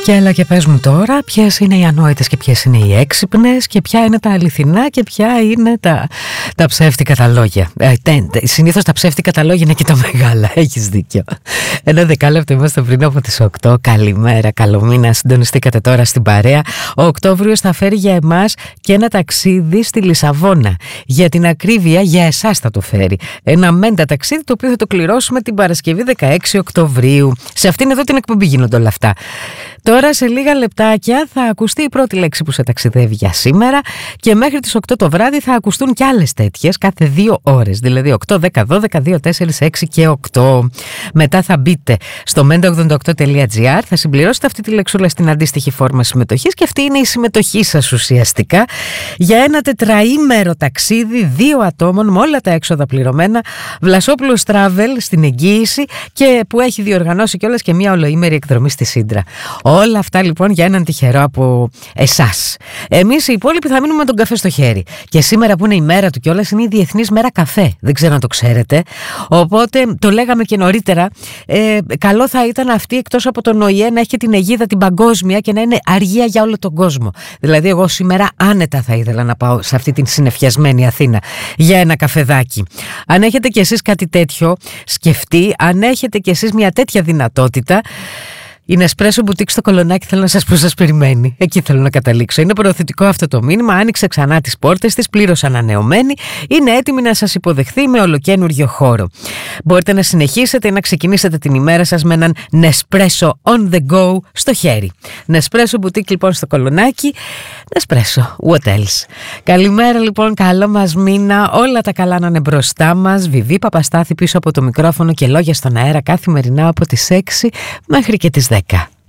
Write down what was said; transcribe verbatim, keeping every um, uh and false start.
Και έλα και πες μου τώρα ποιες είναι οι ανόητες και ποιες είναι οι έξυπνες και ποια είναι τα αληθινά και ποια είναι τα, τα ψεύτικα τα λόγια. Ε, συνήθως τα ψεύτικα τα λόγια είναι και τα μεγάλα, έχεις δίκιο. Ένα δεκάλεπτο είμαστε πριν από τις οκτώ. Καλημέρα, καλό μήνα, συντονιστήκατε τώρα στην παρέα. Ο Οκτώβριος θα φέρει για εμάς και ένα ταξίδι στη Λισαβόνα. Για την ακρίβεια, για εσάς θα το φέρει. Ένα μέντα ταξίδι το οποίο θα το κληρώσουμε την Παρασκευή δεκαέξι Οκτωβρίου. Σε αυτήν εδώ την εκπομπή γίνονται όλα αυτά. Τώρα σε λίγα λεπτάκια θα ακουστεί η πρώτη λέξη που σε ταξιδεύει για σήμερα και μέχρι τις οκτώ το βράδυ θα ακουστούν κι άλλες τέτοιες κάθε δύο ώρες, δηλαδή οκτώ, δέκα, δώδεκα, δύο, τέσσερα, έξι και οκτώ. Μετά θα μπείτε στο μέντα ογδόντα οκτώ τελεία τζι άρ, θα συμπληρώσετε αυτή τη λεξούλα στην αντίστοιχη φόρμα συμμετοχής και αυτή είναι η συμμετοχή σας ουσιαστικά για ένα τετραήμερο ταξίδι δύο ατόμων με όλα τα έξοδα πληρωμένα, Βλασόπουλος Travel στην εγγύηση και που έχει διοργανώσει κιόλας και μια ολοήμερη εκδρομή στη Σύντρα. Όλα αυτά λοιπόν για έναν τυχερό από εσάς. Εμείς οι υπόλοιποι θα μείνουμε με τον καφέ στο χέρι. Και σήμερα που είναι η μέρα του κιόλας είναι η Διεθνής Μέρα Καφέ. Δεν ξέρω αν το ξέρετε. Οπότε το λέγαμε και νωρίτερα. Ε, καλό θα ήταν αυτή εκτός από τον Ο Η Ε να έχει την αιγίδα την παγκόσμια και να είναι αργία για όλο τον κόσμο. Δηλαδή εγώ σήμερα άνετα θα ήθελα να πάω σε αυτή την συννεφιασμένη Αθήνα για ένα καφεδάκι. Αν έχετε κι εσείς κάτι τέτοιο σκεφτεί, αν έχετε κι εσείς μια τέτοια δυνατότητα, η Nespresso Boutique στο Κολονάκι θέλω να σας πω σας περιμένει. Εκεί θέλω να καταλήξω. Είναι προωθητικό αυτό το μήνυμα. Άνοιξε ξανά τις πόρτες της, πλήρως ανανεωμένη. Είναι έτοιμη να σας υποδεχθεί με ολοκαίνουργιο χώρο. Μπορείτε να συνεχίσετε ή να ξεκινήσετε την ημέρα σας με έναν Nespresso on the go στο χέρι. Nespresso Boutique λοιπόν στο Κολονάκι. Nespresso, what else. Καλημέρα λοιπόν, καλό μας μήνα. Όλα τα καλά να είναι μπροστά μας. Βιβί Παπαστάθη πίσω από το μικρόφωνο και λόγια στον αέρα καθημερινά από τις έξι μέχρι και τις δέκα.